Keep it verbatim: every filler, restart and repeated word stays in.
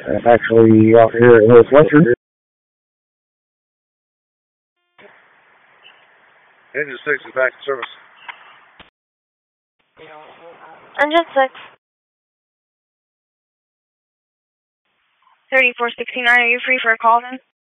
I'm actually out here at Northwestern. Engine six is back in service. Engine six. thirty-four sixty-nine, are you free for a call then?